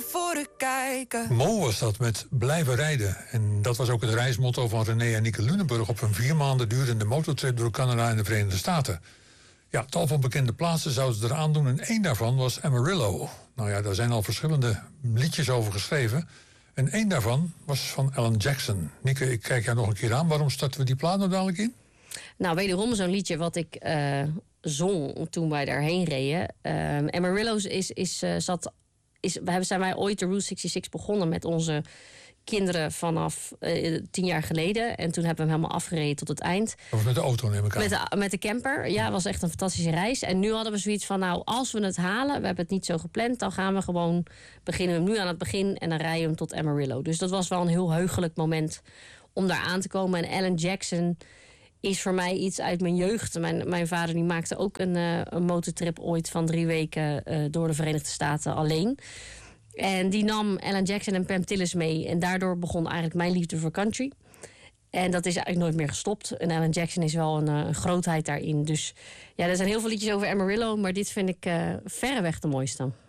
voren kijken. Mo was dat met blijven rijden. En dat was ook het reismotto van René en Nieke Lunenburg op een 4 maanden durende motortrip door Canada en de Verenigde Staten. Ja, tal van bekende plaatsen zouden ze eraan doen en één daarvan was Amarillo. Nou ja, daar zijn al verschillende liedjes over geschreven. En één daarvan was van Alan Jackson. Nieke, ik kijk jou nog een keer aan. Waarom starten we die plaat nou dadelijk in? Nou, wederom zo'n liedje wat ik zong toen wij daarheen reden. Amarillo zijn wij ooit de Route 66 begonnen met onze kinderen vanaf 10 jaar geleden. En toen hebben we hem helemaal afgereden tot het eind. Of met de auto neem ik aan. Met de camper. Ja, was echt een fantastische reis. En nu hadden we zoiets van, nou, als we het halen, we hebben het niet zo gepland, dan gaan we gewoon beginnen we hem nu aan het begin en dan rijden we hem tot Amarillo. Dus dat was wel een heel heugelijk moment om daar aan te komen. En Alan Jackson is voor mij iets uit mijn jeugd. Mijn vader die maakte ook een motortrip ooit van 3 weken door de Verenigde Staten alleen. En die nam Alan Jackson en Pam Tillis mee. En daardoor begon eigenlijk mijn liefde voor country. En dat is eigenlijk nooit meer gestopt. En Alan Jackson is wel een grootheid daarin. Dus ja, er zijn heel veel liedjes over Amarillo. Maar dit vind ik verreweg de mooiste.